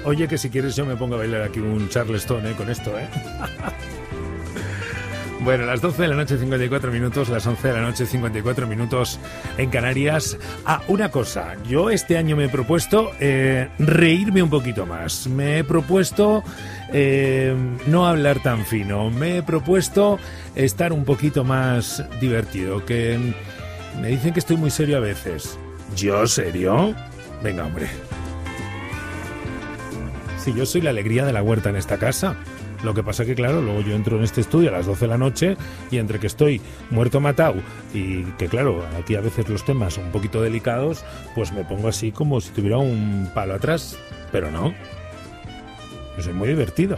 Oye, que si quieres yo me pongo a bailar aquí un Charleston, con esto, Bueno, las 12 de la noche 54 minutos, las 11 de la noche 54 minutos en Canarias. Una cosa, yo este año me he propuesto reírme un poquito más. Me he propuesto no hablar tan fino. Me he propuesto estar un poquito más divertido. Que me dicen que estoy muy serio a veces. ¿Yo serio? Venga, hombre. Si yo soy la alegría de la huerta en esta casa. Lo que pasa que, claro, luego yo entro en este estudio a las 12 de la noche y entre que estoy muerto matado y que, claro, aquí a veces los temas son un poquito delicados, pues me pongo así como si tuviera un palo atrás. Pero no. Yo soy muy divertido.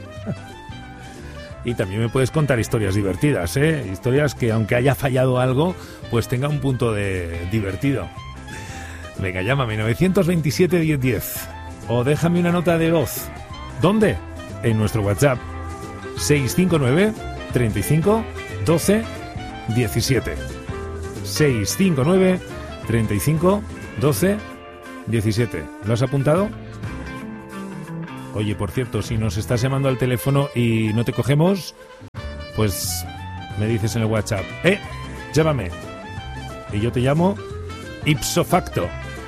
Y también me puedes contar historias divertidas, Historias que, aunque haya fallado algo, pues tenga un punto de divertido. Venga, llámame 927 1010 o déjame una nota de voz. ¿Dónde? En nuestro WhatsApp 659 35 12 17 659 35 12 17. ¿Lo has apuntado? Oye, por cierto, si nos estás llamando al teléfono y no te cogemos, pues me dices en el WhatsApp, llámame, y yo te llamo ipso facto.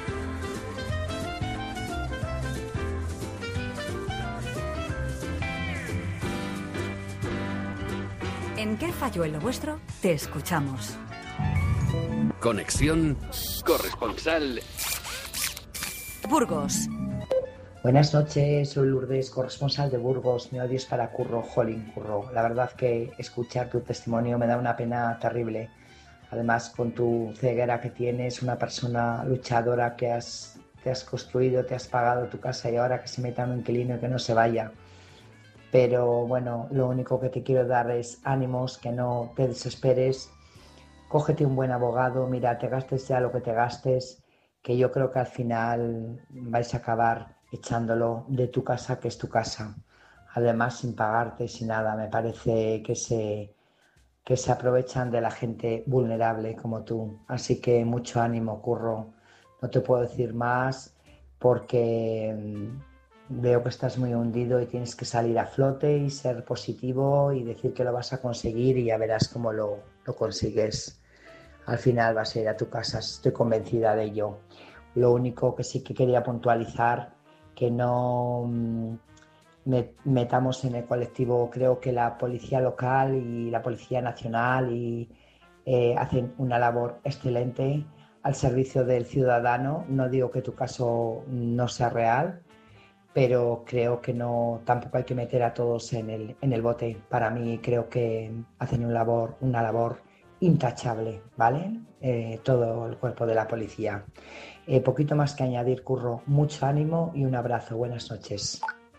¿En qué falló en lo vuestro? Te escuchamos. Conexión corresponsal Burgos. Buenas noches, soy Lourdes, corresponsal de Burgos. Mi odio es para Curro, jolín, Curro. La verdad que escuchar tu testimonio me da una pena terrible. Además, con tu ceguera que tienes, una persona luchadora que te has construido, te has pagado tu casa y ahora que se meta un inquilino y que no se vaya. Pero bueno, lo único que te quiero dar es ánimos, que no te desesperes. Cógete un buen abogado, mira, te gastes ya lo que te gastes, que yo creo que al final vais a acabar echándolo de tu casa, que es tu casa. Además, sin pagarte, sin nada. Me parece que se aprovechan de la gente vulnerable como tú. Así que mucho ánimo, Curro. No te puedo decir más porque veo que estás muy hundido y tienes que salir a flote y ser positivo y decir que lo vas a conseguir y ya verás cómo lo consigues. Al final vas a ir a tu casa, estoy convencida de ello. Lo único que sí que quería puntualizar, que no metamos en el colectivo, creo que la policía local y la policía nacional hacen una labor excelente al servicio del ciudadano. No digo que tu caso no sea real, pero creo que tampoco hay que meter a todos en el bote. Para mí creo que hacen una labor intachable, ¿vale? Todo el cuerpo de la policía. Poquito más que añadir, Curro. Mucho ánimo y un abrazo. Buenas noches.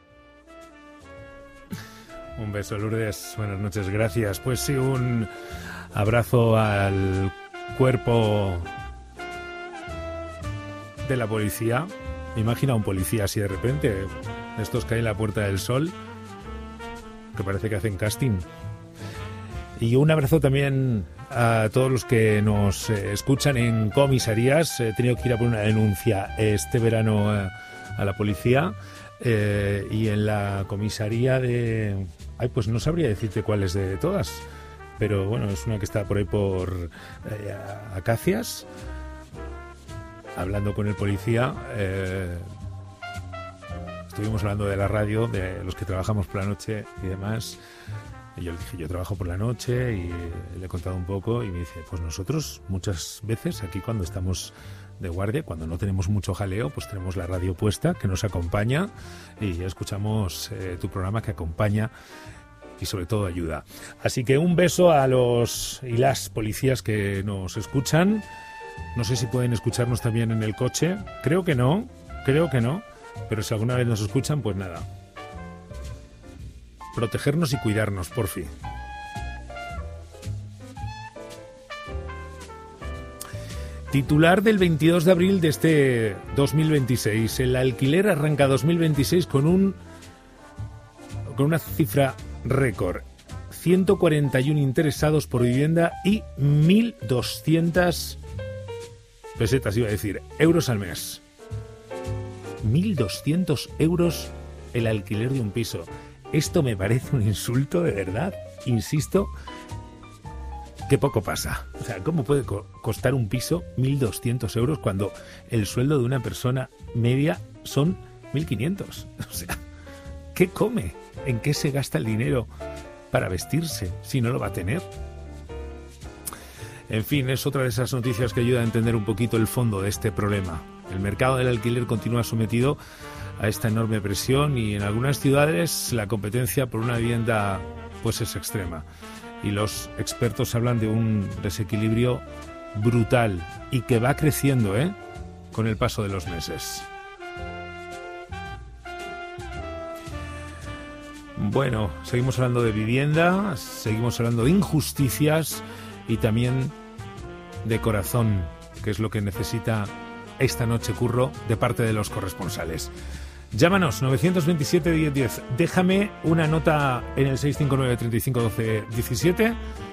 Un beso, Lourdes. Buenas noches, gracias. Pues sí, un abrazo al cuerpo de la policía. Imagina a un policía así de repente, estos que hay en la Puerta del Sol, que parece que hacen casting. Y un abrazo también a todos los que nos escuchan en comisarías. He tenido que ir a por una denuncia este verano a la policía y en la comisaría de... pues no sabría decirte cuál es de todas, pero bueno, es una que está por ahí por Acacias. Hablando con el policía, estuvimos hablando de la radio, de los que trabajamos por la noche y demás. Y yo le dije, yo trabajo por la noche y le he contado un poco y me dice, pues nosotros muchas veces aquí cuando estamos de guardia, cuando no tenemos mucho jaleo, pues tenemos la radio puesta que nos acompaña y escuchamos tu programa que acompaña y sobre todo ayuda. Así que un beso a los y las policías que nos escuchan. No sé si pueden escucharnos también en el coche. Creo que no, pero si alguna vez nos escuchan, pues nada. Protegernos y cuidarnos, por fin. Titular del 22 de abril de este 2026. El alquiler arranca 2026 con una cifra récord. 141 interesados por vivienda y 1.200 pesetas, iba a decir, euros al mes. 1.200 euros el alquiler de un piso. Esto me parece un insulto, de verdad. Insisto, que poco pasa. O sea, ¿cómo puede costar un piso 1.200 euros cuando el sueldo de una persona media son 1.500? O sea, ¿qué come? ¿En qué se gasta el dinero para vestirse si no lo va a tener? En fin, es otra de esas noticias que ayuda a entender un poquito el fondo de este problema. El mercado del alquiler continúa sometido a esta enorme presión y en algunas ciudades la competencia por una vivienda pues es extrema. Y los expertos hablan de un desequilibrio brutal y que va creciendo, con el paso de los meses. Bueno, seguimos hablando de vivienda, seguimos hablando de injusticias y también de corazón, que es lo que necesita esta noche Curro de parte de los corresponsales. Llámanos 927 1010. Déjame una nota en el 659 35 12 17